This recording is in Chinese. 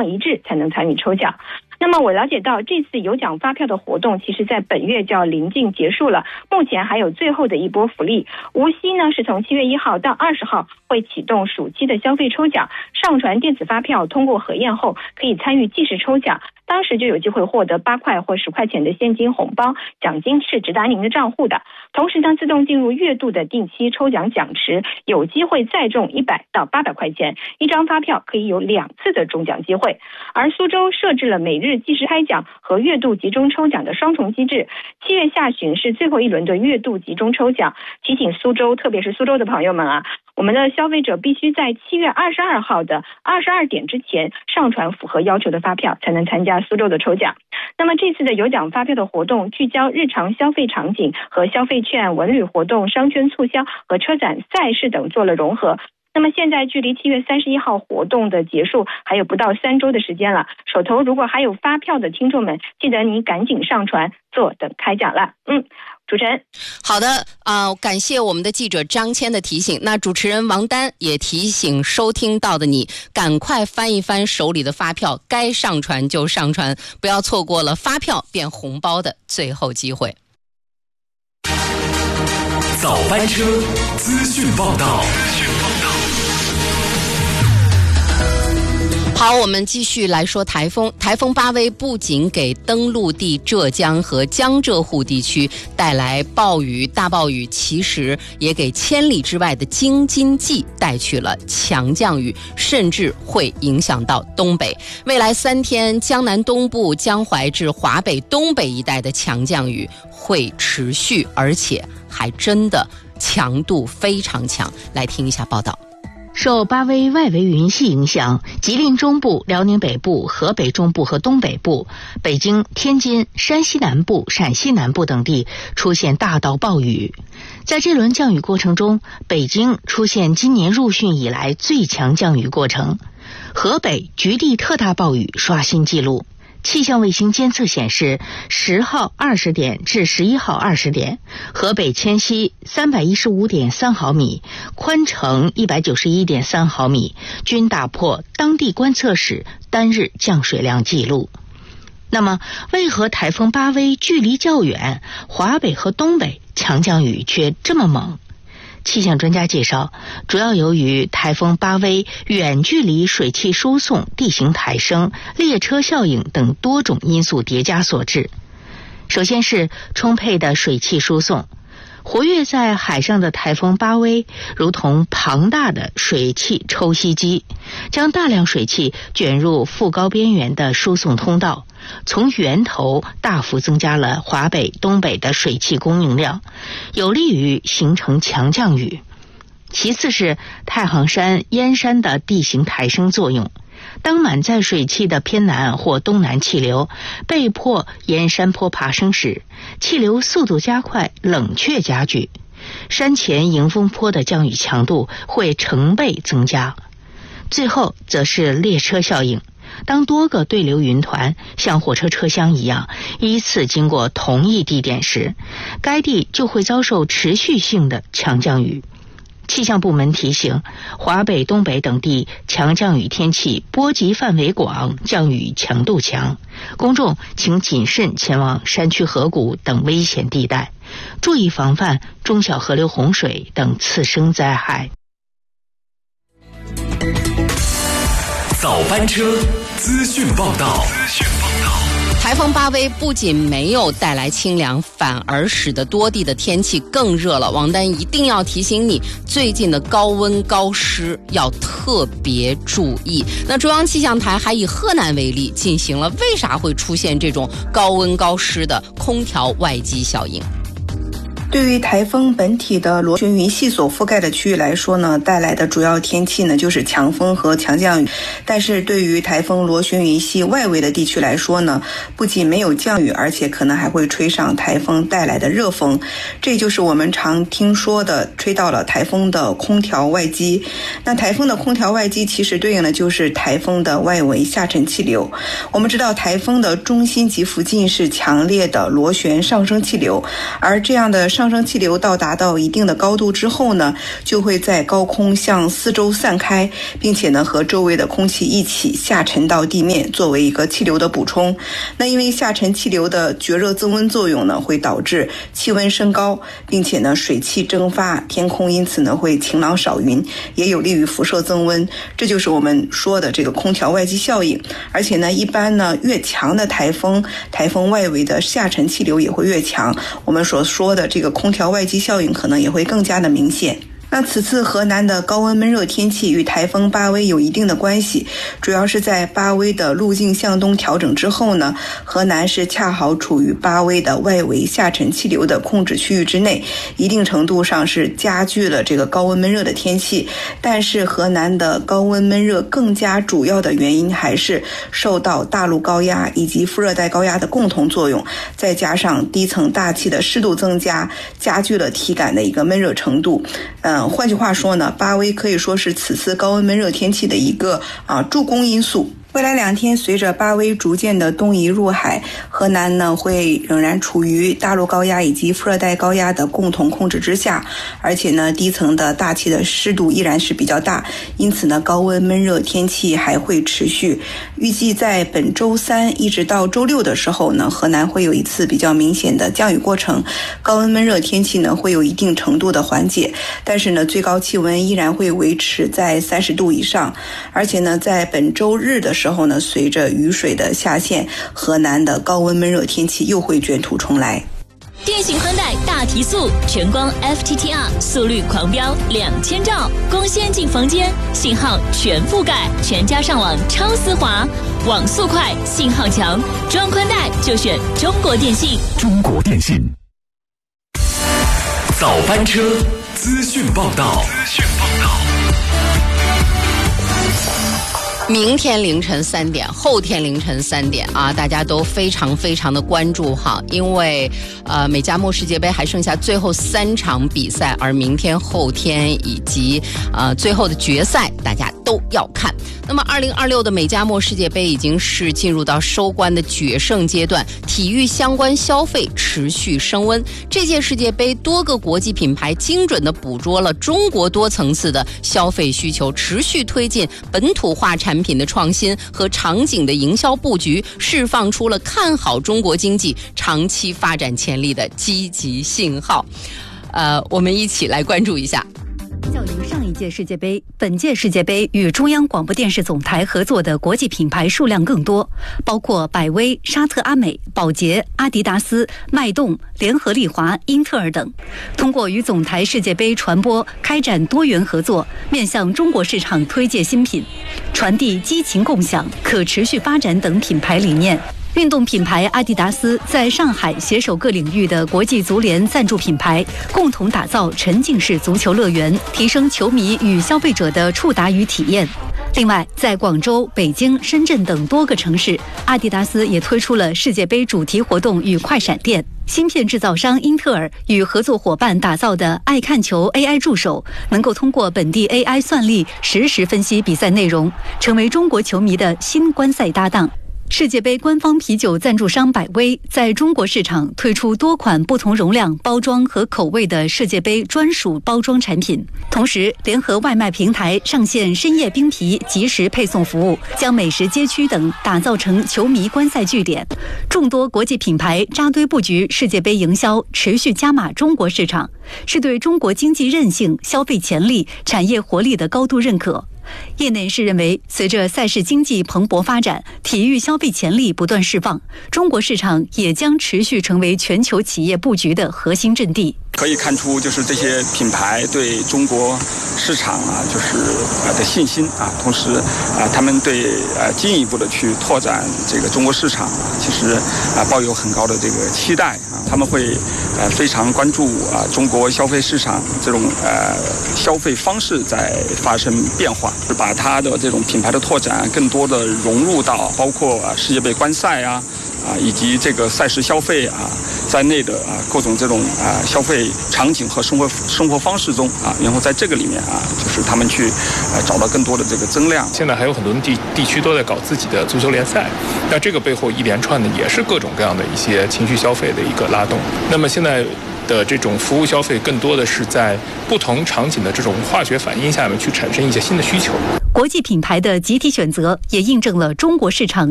况一致才能参与抽奖。那么我了解到这次有奖发票的活动其实在本月就要临近结束了，目前还有最后的一波福利。无锡呢是从7月1号到20号会启动暑期的消费抽奖，上传电子发票通过核验后可以参与计时抽奖，当时就有机会获得8块或10块钱的现金红包，奖金是直达您的账户的。同时呢，自动进入月度的定期抽奖奖池，有机会再中100到800块钱，一张发票可以有2次的中奖机会。而苏州设置了每日计时开奖和月度集中抽奖的双重机制，7月下旬是最后一轮的月度集中抽奖，提醒苏州，特别是苏州的朋友们啊，我们的消费者必须在7月22号的22点之前上传符合要求的发票，才能参加苏州的抽奖。那么这次的有奖发票的活动聚焦日常消费场景和消费券、文旅活动、商圈促销和车展赛事等做了融合。那么现在距离7月31号活动的结束还有不到3周的时间了，手头如果还有发票的听众们，记得你赶紧上传，坐等开奖了。主持人。 好的感谢我们的记者张谦的提醒。那主持人王丹也提醒收听到的你，赶快翻一翻手里的发票，该上传就上传，不要错过了发票变红包的最后机会。 早班车资讯报道。 好，我们继续来说台风。台风巴威不仅给登陆地浙江和江浙沪地区带来暴雨、大暴雨，其实也给千里之外的京津冀带去了强降雨，甚至会影响到东北。未来3天，江南东部、江淮至华北、东北一带的强降雨会持续，而且还真的强度非常强。来听一下报道。 受巴威外围云系影响，吉林中部、辽宁北部、河北中部和东北部、北京、天津、山西南部、陕西南部等地出现大到暴雨。在这轮降雨过程中，北京出现今年入汛以来最强降雨过程，河北局地特大暴雨刷新纪录。气象卫星监测显示，10号20点至11号20点，河北迁西315.3毫米，宽城191.3毫米，均打破当地观测史单日降水量记录。那么，为何台风巴威距离较远，华北和东北强降雨却这么猛？气象专家介绍，主要由于台风巴威远距离水汽输送、地形抬升、列车效应等多种因素叠加所致。首先是充沛的水汽输送。活跃在海上的台风巴威如同庞大的水汽抽吸机，将大量水汽卷入副高边缘的输送通道，从源头大幅增加了华北、东北的水汽供应量，有利于形成强降雨。其次是太行山、燕山的地形抬升作用。当满载水汽的偏南或东南气流被迫沿山坡爬升时，气流速度加快，冷却加剧，山前迎风坡的降雨强度会成倍增加。最后则是列车效应，当多个对流云团像火车车厢一样依次经过同一地点时，该地就会遭受持续性的强降雨。气象部门提醒，华北、东北等地强降雨天气波及范围广，降雨强度强，公众请谨慎前往山区河谷等危险地带，注意防范中小河流洪水等次生灾害。 早班车资讯报道。 台风巴威不仅没有带来清凉，反而使得多地的天气更热了。王丹一定要提醒你，最近的高温高湿要特别注意。那中央气象台还以河南为例，进行了为啥会出现这种高温高湿的空调外机效应。 对于台风本体的螺旋云系所覆盖的区域来说呢，带来的主要天气呢就是强风和强降雨。但是对于台风螺旋云系外围的地区来说呢，不仅没有降雨，而且可能还会吹上台风带来的热风，这就是我们常听说的吹到了台风的空调外机。那台风的空调外机其实对应的就是台风的外围下沉气流。我们知道台风的中心及附近是强烈的螺旋上升气流，而这样的上上升气流到达到一定的高度之后呢，就会在高空向四周散开，并且呢和周围的空气一起下沉到地面，作为一个气流的补充。那因为下沉气流的绝热增温作用呢，会导致气温升高，并且呢水汽蒸发，天空因此呢会晴朗少云，也有利于辐射增温。这就是我们说的这个空调外机效应。而且呢一般呢越强的台风外围的下沉气流也会越强，我们所说的这个空调外机效应可能也会更加的明显。那此次河南的高温闷热天气与台风巴威有一定的关系，主要是在巴威的路径向东调整之后呢，河南是恰好处于巴威的外围下沉气流的控制区域之内，一定程度上是加剧了这个高温闷热的天气。但是河南的高温闷热更加主要的原因还是受到大陆高压以及副热带高压的共同作用，再加上低层大气的湿度增加，加剧了体感的一个闷热程度。换句话说呢，巴威可以说是此次高温闷热天气的一个助攻因素。未来2天，随着巴威逐渐的东移入海，河南呢会仍然处于大陆高压以及副热带高压的共同控制之下，而且呢低层的大气的湿度依然是比较大，因此呢高温闷热天气还会持续。预计在本周3一直到周6的时候呢，河南会有一次比较明显的降雨过程，高温闷热天气呢会有一定程度的缓解，但是呢最高气温依然会维持在30度以上。而且呢在本周日的时候呢，随着雨水的下陷，河南的高温闷热天气又会卷土重来。 电信宽带大提速，全光 FTTR 速率狂飙2000兆，光纤进房间，信号全覆盖，全家上网超丝滑，网速快，信号强，装宽带就选中国电信。 中国电信早班车资讯报道。 明天凌晨3点，后天凌晨3点啊，大家都非常非常的关注哈，因为美加墨世界杯还剩下最后3场比赛，而明天、后天以及最后的决赛，大家都要看。那么2026的美加墨世界杯已经是进入到收官的决胜阶段，体育相关消费持续升温。这届世界杯多个国际品牌精准地捕捉了中国多层次的消费需求，持续推进本土化产品的创新和场景的营销布局，释放出了看好中国经济长期发展潜力的积极信号。我们一起来关注一下。 较于上一届世界杯，本届世界杯与中央广播电视总台合作的国际品牌数量更多，包括百威、沙特阿美、宝洁、阿迪达斯、脉动、联合利华、英特尔等。通过与总台世界杯传播开展多元合作，面向中国市场推介新品，传递激情共享、可持续发展等品牌理念。运动品牌阿迪达斯在上海携手各领域的国际足联赞助品牌，共同打造沉浸式足球乐园，提升球迷与消费者的触达与体验。另外，在广州、北京、深圳等多个城市，阿迪达斯也推出了世界杯主题活动与快闪店。芯片制造商英特尔与合作伙伴打造的爱看球 AI 助手，能够通过本地 AI 算力实时分析比赛内容，成为中国球迷的新观赛搭档。世界杯官方啤酒赞助商百威在中国市场推出多款不同容量、包装和口味的世界杯专属包装产品，同时联合外卖平台上线深夜冰皮即时配送服务，将美食街区等打造成球迷观赛据点。众多国际品牌扎堆布局世界杯营销，持续加码中国市场，是对中国经济韧性、消费潜力、产业活力的高度认可。业内人士认为，随着赛事经济蓬勃发展，体育消费潜力不断释放，中国市场也将持续成为全球企业布局的核心阵地。 可以看出，就是这些品牌对中国市场就是的信心同时他们对进一步的去拓展这个中国市场其实抱有很高的这个期待他们会非常关注中国消费市场这种消费方式在发生变化，把它的这种品牌的拓展更多的融入到包括世界杯观赛以及这个赛事消费在内的各种这种消费场景和生活方式中然后在这个里面就是他们去找到更多的这个增量。 现在还有很多地区都在搞自己的足球联赛，那这个背后一连串的也是各种各样的一些情绪消费的一个拉动。那么现在的这种服务消费，更多的是在不同场景的这种化学反应下面去产生一些新的需求。 国际品牌的集体选择也印证了中国市场